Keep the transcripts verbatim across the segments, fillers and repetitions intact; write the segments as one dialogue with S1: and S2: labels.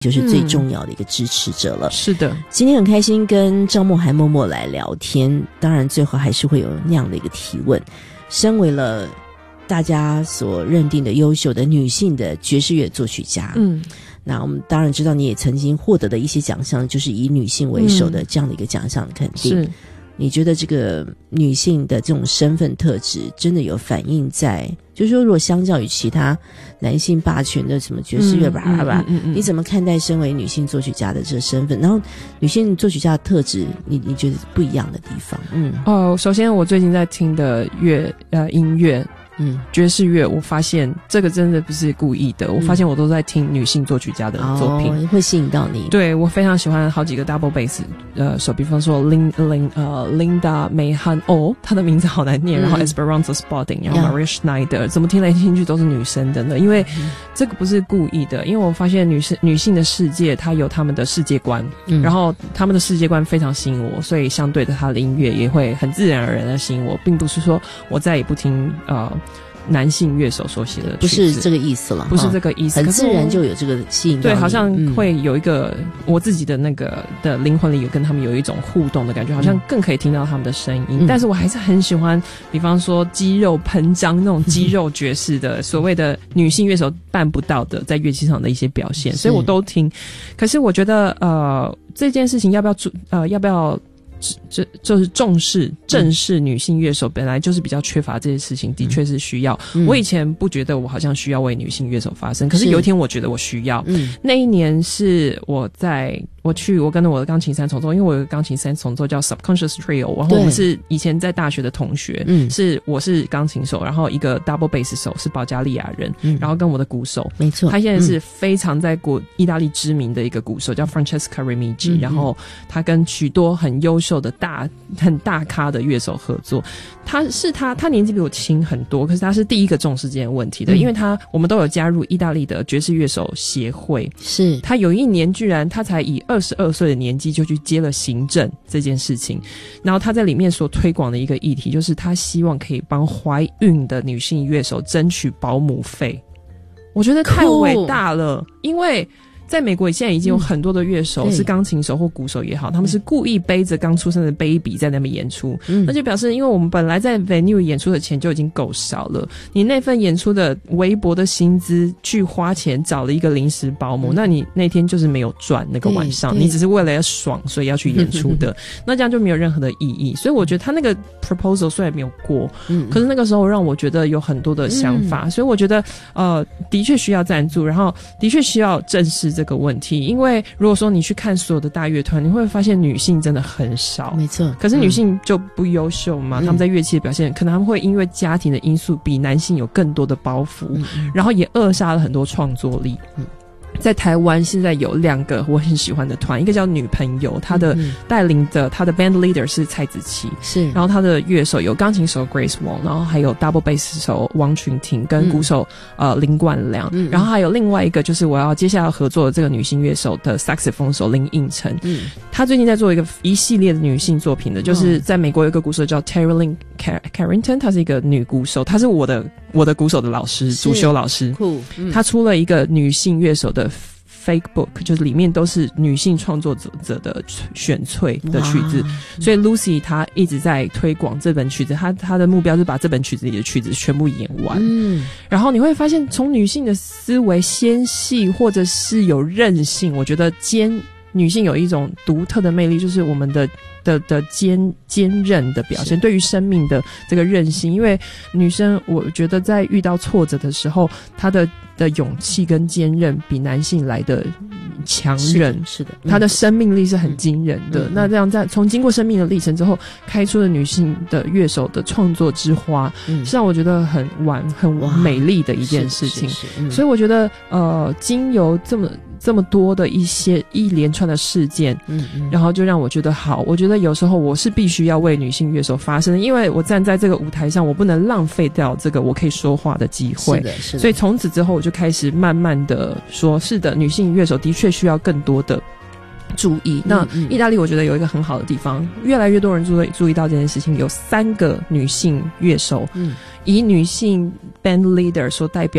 S1: 就是最重要的一个支持者了、嗯、
S2: 是的，
S1: 今天很开心跟张梦涵默默来聊天，当然最后还是会有那样的一个提问，身为了大家所认定的优秀的女性的爵士乐作曲家，嗯，那我们当然知道你也曾经获得的一些奖项就是以女性为首的这样的一个奖项肯定、嗯、是你觉得这个女性的这种身份特质真的有反映在，就是说如果相较于其他男性霸权的什么爵士乐吧吧吧、嗯嗯嗯嗯、你怎么看待身为女性作曲家的这个身份，然后女性作曲家的特质你你觉得不一样的地方？嗯，
S2: 哦，首先我最近在听的乐呃音乐嗯，爵士乐，我发现这个真的不是故意的、嗯、我发现我都在听女性作曲家的作品、
S1: 哦、会吸引到你。
S2: 对，我非常喜欢好几个 double bass 呃手，比方说 Lin, Lin, 呃 Linda Mehan哦，她的名字好难念、嗯、然后 Esperanza Spalding 然后 Maria Schneider、yeah. 怎么听来听去都是女生的呢？因为这个不是故意的，因为我发现女生女性的世界她有她们的世界观、嗯、然后她们的世界观非常吸引我，所以相对的她的音乐也会很自然而然的吸引我，并不是说我再也不听呃男性乐手所写的曲子，
S1: 不是这个意思了，
S2: 不是这个意思，
S1: 很自然就有这个吸引到你。
S2: 对，好像会有一个、嗯、我自己的那个的灵魂里有跟他们有一种互动的感觉，好像更可以听到他们的声音、嗯、但是我还是很喜欢比方说肌肉喷张那种肌肉爵士的所谓的女性乐手办不到的在乐器上的一些表现，所以我都听。可是我觉得呃这件事情要不要呃要不要这就是重视正视女性乐手本来就是比较缺乏这些事情，的确是需要、嗯、我以前不觉得我好像需要为女性乐手发声，可是有一天我觉得我需要、嗯、那一年是我在我去我跟着我的钢琴三重奏，因为我有个钢琴三重奏叫 Subconscious Trio， 然后我们是以前在大学的同学，嗯，是我是钢琴手，然后一个 double bass 手是保加利亚人、嗯、然后跟我的鼓手，
S1: 没错，
S2: 他现在是非常在国意大利知名的一个鼓手叫 Francesca Remigi、嗯、然后他跟许多很优秀的大很大咖的乐手合作，他是他他年纪比我轻很多，可是他是第一个重视这件问题的、嗯、因为他我们都有加入意大利的爵士乐手协会，是他有一年居然他才以二十二岁的年纪就去接了行政这件事情，然后他在里面所推广的一个议题就是他希望可以帮怀孕的女性乐手争取保姆费，我觉得太伟大了，因为在美国现在已经有很多的乐手、嗯、是钢琴手或鼓手也好，他们是故意背着刚出生的 baby 在那边演出、嗯、那就表示因为我们本来在 venue 演出的钱就已经够少了，你那份演出的微薄的薪资去花钱找了一个临时保姆、嗯、那你那天就是没有赚那个晚上，你只是为了要爽所以要去演出的那这样就没有任何的意义，所以我觉得他那个 proposal 虽然没有过、嗯、可是那个时候让我觉得有很多的想法、嗯、所以我觉得呃的确需要赞助，然后的确需要正视这个问题，因为如果说你去看所有的大乐团，你会发现女性真的很少，没错，可是女性就不优秀嘛、嗯、他们在乐器的表现可能他们会因为家庭的因素比男性有更多的包袱、嗯、然后也扼杀了很多创作力。嗯，在台湾现在有两个我很喜欢的团，一个叫女朋友，她的带领的她的 band leader 是蔡子琪，是，然后她的乐手有钢琴手 Grace Wong， 然后还有 double bass 手王群婷跟鼓手、嗯、呃林冠良、嗯、然后还有另外一个就是我要接下来合作的这个女性乐手的 saxophone 手林应晨，嗯，她最近在做一个一系列的女性作品的，就是在美国有一个鼓手叫 Terry Lynn Carrington， 她是一个女鼓手，她是我的我的鼓手的老师，主修老师，酷、嗯，她出了一个女性乐手的fake book， 就是里面都是女性创作者的选粹的曲子，所以 Lucy 她一直在推广这本曲子，她她的目标是把这本曲子里的曲子全部演完。嗯，然后你会发现从女性的思维纤细或者是有韧性，我觉得坚女性有一种独特的魅力，就是我们的的的坚坚韧的表现，对于生命的这个韧性，因为女生我觉得在遇到挫折的时候，她的的勇气跟坚韧比男性来的强韧，是的，她的生命力是很惊人的。嗯、那这样在从经过生命的历程之后开出的女性的乐手的创作之花，嗯、是让我觉得很完很美丽的一件事情。是是是嗯、所以我觉得呃，经由这么这么多的一些一连串的事件，嗯嗯，然后就让我觉得好，我觉得有时候我是必须要为女性乐手发声，因为我站在这个舞台上，我不能浪费掉这个我可以说话的机会。是的，是的。所以从此之后，我就开始慢慢的说，是的，女性乐手的确需要更多的注意。那意大利我觉得有一个很好的地方，越来越多人注意注意到这件事情，有三个女性乐手，嗯，以女性 band leader 所代表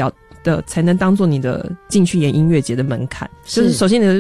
S2: 的才能当做你的进去演音乐节的门槛。
S1: 是
S2: 就是首先你的